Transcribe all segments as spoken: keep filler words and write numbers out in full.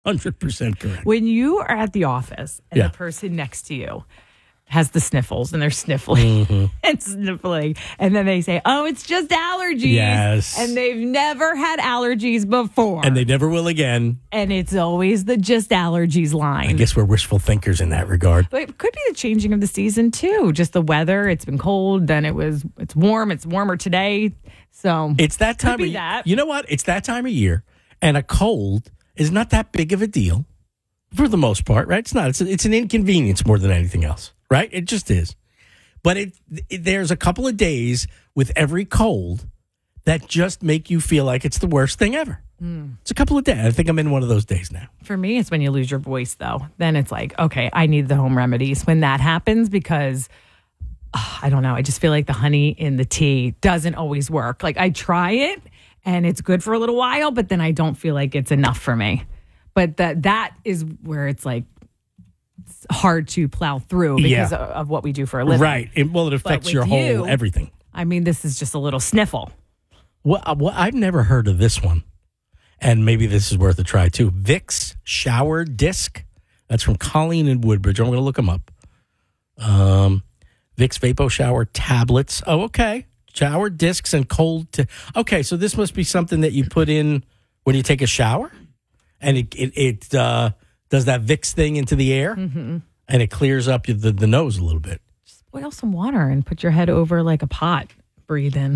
one hundred percent correct. When you are at the office and Yeah. the person next to you has the sniffles and they're sniffling Mm-hmm. and sniffling, and then they say, oh, it's just allergies. Yes. And they've never had allergies before. And they never will again. And it's always the just allergies line. I guess we're wishful thinkers in that regard. But it could be the changing of the season too. Just the weather. It's been cold, then it was it's warm. It's warmer today. So It's that time be of that. You know what? It's that time of year, and a cold is not that big of a deal for the most part, right? It's not. It's, it's an inconvenience more than anything else, right? It just is. But it, it there's a couple of days with every cold that just make you feel like it's the worst thing ever. Mm. It's a couple of days. I think I'm in one of those days now. for me, it's when you lose your voice, though. Then it's like, okay, I need the home remedies when that happens because oh, I don't know. I just feel like the honey in the tea doesn't always work. Like I try it and it's good for a little while, but then I don't feel like it's enough for me. But that that is where it's like it's hard to plow through because Yeah. of, of what we do for a living. Right. It, well, it affects with your whole you- everything. I mean, this is just a little sniffle. Well, uh, well, I've never heard of this one, and maybe this is worth a try too. Vicks Shower Disc. That's from Colleen and Woodbridge. I'm going to look them up. Um, Vicks Vapo Shower Tablets. Oh, okay. Shower discs and cold. T- okay, so this must be something that you put in when you take a shower, and it it, it uh, does that Vicks thing into the air, Mm-hmm. and it clears up the, the nose a little bit. Boil some water and put your head over like a pot. Breathe in.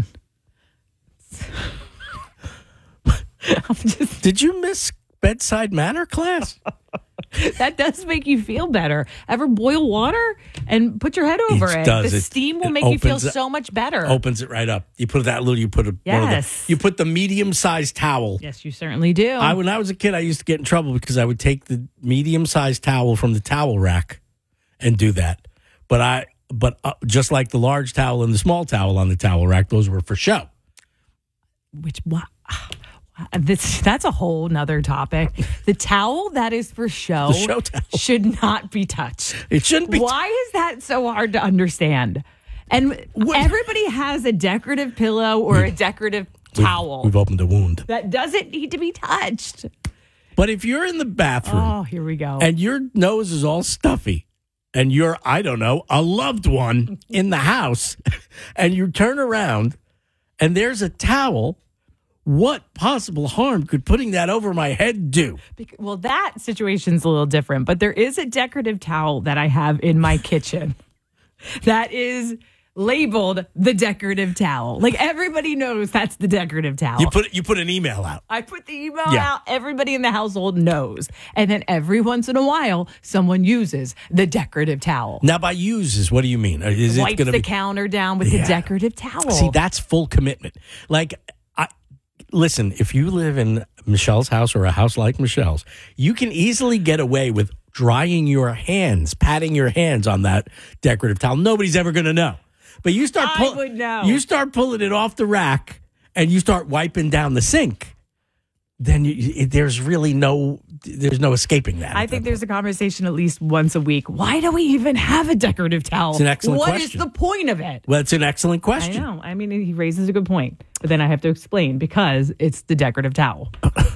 I'm just, Did you miss bedside manner class? that does make you feel better. Ever boil water and put your head over It it? does. The It- steam will it make you feel opens up- so much better. Opens it right up. You put that little. You put a one of the- Yes. you put the medium sized towel. Yes, you certainly do. I when I was a kid, I used to get in trouble because I would take the medium sized towel from the towel rack and do that. But I but uh, just like the large towel and the small towel on the towel rack, those were for show. Which what? This that's a whole nother topic. The towel that is for show, The show towel. should not be touched. It shouldn't be. Why is that so hard to understand? And What- everybody has a decorative pillow or a decorative We've- towel We've opened a wound. that doesn't need to be touched. But if you're in the bathroom Oh, here we go. and your nose is all stuffy and you're, I don't know, a loved one in the house and you turn around and there's a towel, what possible harm could putting that over my head do? Bec- Well, that situation's a little different, but there is a decorative towel that I have in my kitchen that is labeled the decorative towel. Like everybody knows that's the decorative towel. You put you put an email out. I put the email Yeah. out. Everybody in the household knows. And then every once in a while, someone uses the decorative towel. Now, by uses, what do you mean? Is it Wipes going to the be? counter down with Yeah. the decorative towel. See, that's full commitment. Like, I listen. If you live in Michelle's house or a house like Michelle's, you can easily get away with drying your hands, patting your hands on that decorative towel. Nobody's ever going to know. But you start I pull- would know. You start pulling it off the rack and you start wiping down the sink. Then you, you- there's really no there's no escaping that. I at think that there's a conversation at least once a week. Why do we even have a decorative towel? It's an excellent What is question. the point of it? Well, it's an excellent I question. know. I mean, he raises a good point. But then I have to explain because it's the decorative towel.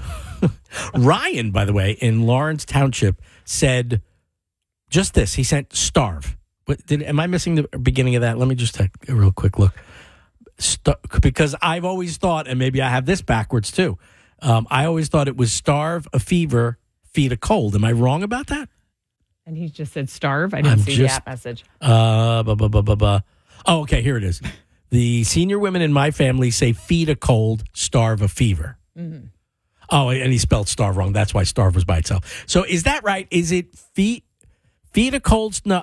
Ryan, by the way, in Lawrence Township, said just this. He sent starve. But did am I missing the beginning of that? Let me just take a real quick look. Star- because I've always thought, and maybe I have this backwards too. Um, I always thought it was starve a fever, feed a cold. Am I wrong about that? And he just said starve. I didn't I'm see just- the app message. Uh, bu- bu- bu- bu- bu- Oh, okay. Here it is. The senior women in my family say feed a cold, starve a fever. Oh, and he spelled starve wrong. That's why starve was by itself. So is that right? Is it feed feed a cold? No.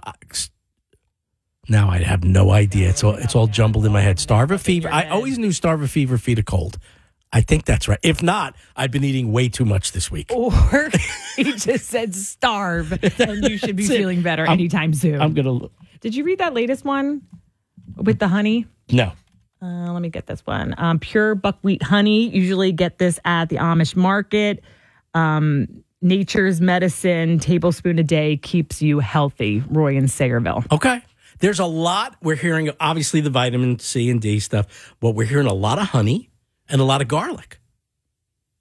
Now I have no idea. It's all it's all jumbled in my head. Starve a fever. I always knew starve a fever, feed a cold. I think that's right. If not, I've been eating way too much this week. Or he just said starve, and you should be That's it. feeling better I'm- anytime soon. I'm gonna Did you read that latest one with the honey? no. Uh, let me get this one. Um, pure buckwheat honey. Usually get this at the Amish market. Um, Nature's Medicine, tablespoon a day keeps you healthy. Roy in Sayreville. Okay. There's a lot we're hearing, obviously the vitamin C and D stuff, but we're hearing a lot of honey and a lot of garlic.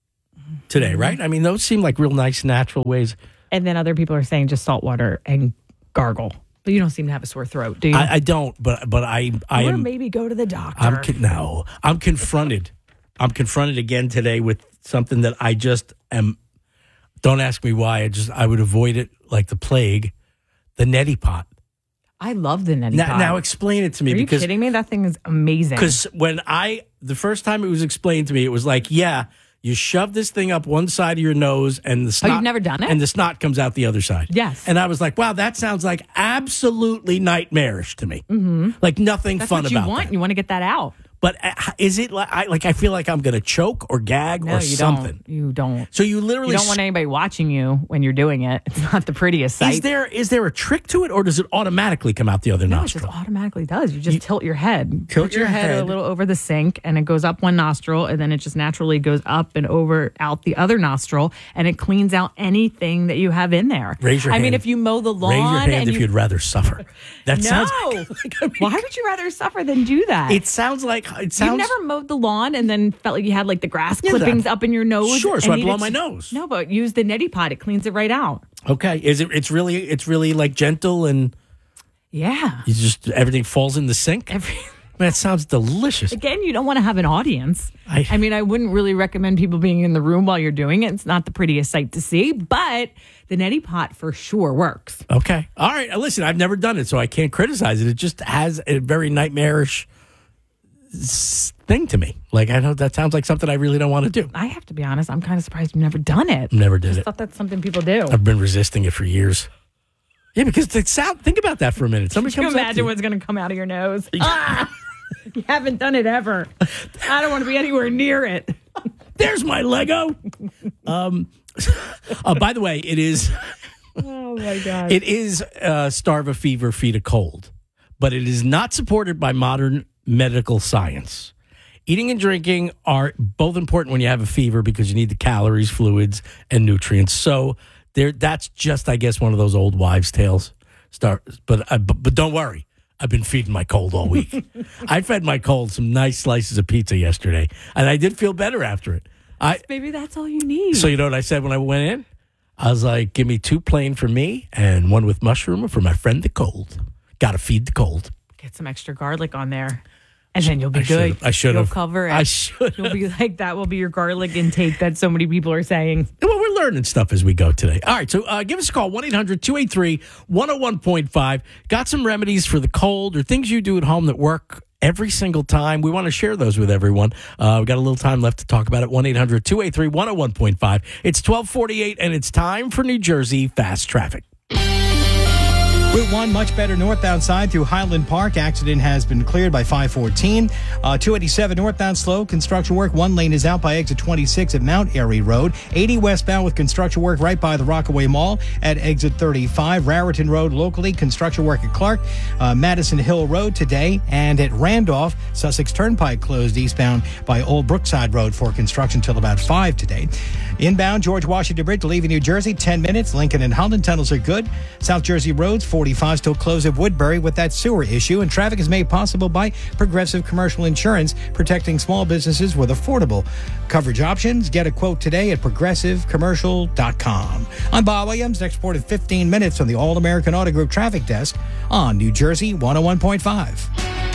today, right? I mean, those seem like real nice, natural ways. And then other people are saying just salt water and gargle. But you don't seem to have a sore throat, do you? I, I don't, but but I I or am. maybe go to the doctor. I'm con- no. I'm confronted. I'm confronted again today with something that I just am. Don't ask me why. I just I would avoid it like the plague. The neti pot. I love the neti Now, pot. now explain it to me Are because you kidding me? That thing is amazing. because when I the first time it was explained to me, it was like, yeah. You shove this thing up one side of your nose, and the snot. Oh, you've never done it? And the snot comes out the other side. Yes. And I was like, wow, that sounds like absolutely nightmarish to me. Mm-hmm. Like nothing That's fun what you about want. that. You want to get that out. But uh, is it like I, like I feel like I'm going to choke or gag No, or you something? don't. You don't. So you literally You don't want anybody watching you when you're doing it. It's not the prettiest sight. is there is there a trick to it, or does it automatically come out the other No, it nostril? just automatically does. You just tilt your head. tilt Put your, your head, head. a little over the sink, and it goes up one nostril, and then it just naturally goes up and over out the other nostril, and it cleans out anything that you have in there. Raise your I mean, hand. if you mow the lawn, Raise your hand and if you, you'd rather suffer. That no. sounds. Like, I mean, Why would you rather suffer than do that? It sounds like it sounds. You've never mowed the lawn and then felt like you had like the grass Yeah, clippings that- up in your nose. Sure, so and I needed blow to- my nose. No, but use the neti pot. It cleans it right out. Okay, is it? It's really it's really like gentle and Yeah. you just everything falls in the sink. Every, Man, that sounds delicious. again, you don't want to have an audience. I- I, mean, I wouldn't really recommend people being in the room while you're doing it. It's not the prettiest sight to see, but the neti pot for sure works. Okay, all right. uh, Listen, I've never done it, so I can't criticize it. It just has a very nightmarish s- thing to me. Like I know that sounds like something I really don't want to do. I have to be honest, I'm kind of surprised you've never done it. Never did I it. thought that's something people do. I've been resisting it for years. Yeah, because the sound. Think about that for a minute. Somebody Can you comes up to imagine you. what's going to come out of your nose? Ah! You haven't done it ever. I don't want to be anywhere near it. There's my Lego. um, uh, by the way, it is. Oh my God. It is uh, starve a fever, feed a cold, but it is not supported by modern medical science. Eating and drinking are both important when you have a fever because you need the calories, fluids, and nutrients. So there, that's just, I guess, one of those old wives' tales. Start, but, uh, but but don't worry, I've been feeding my cold all week. I fed my cold some nice slices of pizza yesterday, and I did feel better after it. I Maybe that's all you need. so you know what I said when I went in? I was like, give me two plain for me and one with mushroom for my friend the cold. Got to feed the cold. Get some extra garlic on there. And then you'll be I good. should've- I should You'll have. cover it. I should You'll be like, that will be your garlic intake that so many people are saying. Well, we're learning stuff as we go today. All right, so uh, give us a call, one eight hundred two eight three one oh one point five. Got some remedies for the cold or things you do at home that work every single time. We want to share those with everyone. Uh, we've got a little time left to talk about it, one eight hundred two eight three one oh one point five. It's twelve forty-eight, and it's time for New Jersey Fast Traffic. Route one, much better northbound side through Highland Park. Accident has been cleared by five fourteen. Uh, two eighty-seven northbound slow. Construction work. One lane is out by exit twenty-six at Mount Airy Road. eighty westbound with construction work right by the Rockaway Mall at exit thirty-five. Raritan Road locally. Construction work at Clark. Uh, Madison Hill Road today. And at Randolph, Sussex Turnpike closed eastbound by Old Brookside Road for construction till about five today. Inbound, George Washington Bridge leaving New Jersey, ten minutes. Lincoln and Holland tunnels are good. South Jersey roads, forty-five still closed at Woodbury with that sewer issue. And traffic is made possible by Progressive Commercial Insurance, protecting small businesses with affordable coverage options. Get a quote today at progressive commercial dot com. I'm Bob Williams. Next report in fifteen minutes from the All American Auto Group Traffic Desk on New Jersey one oh one point five.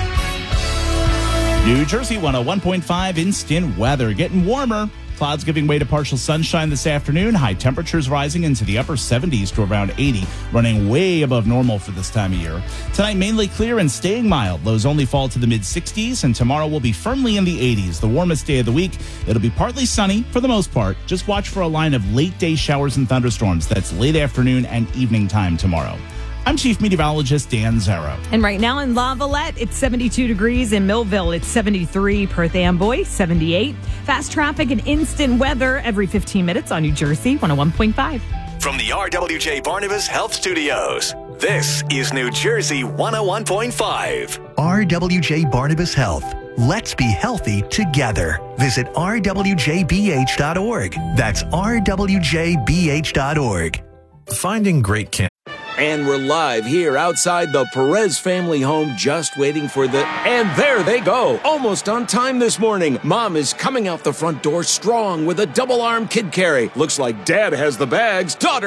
New Jersey one oh one point five instant weather. Getting warmer. Clouds giving way to partial sunshine this afternoon. High temperatures rising into the upper seventies to around eighty, running way above normal for this time of year. Tonight, mainly clear and staying mild. Lows only fall to the mid-sixties, and tomorrow will be firmly in the eighties. The warmest day of the week. It'll be partly sunny for the most part. Just watch for a line of late-day showers and thunderstorms. That's late afternoon and evening time tomorrow. I'm Chief Meteorologist Dan Zarrow. And right now in La Valette, it's seventy-two degrees. In Millville, it's seventy-three. Perth Amboy, seventy-eight. Fast traffic and instant weather every fifteen minutes on New Jersey one oh one point five. From the R W J Barnabas Health Studios, this is New Jersey one oh one point five. R W J Barnabas Health. Let's be healthy together. Visit r w j b h dot org. That's r w j b h dot org. Finding great candidates. And we're live here outside the Perez family home, just waiting for the... And there they go, almost on time this morning. Mom is coming out the front door strong with a double-arm kid carry. Looks like Dad has the bags. Daughter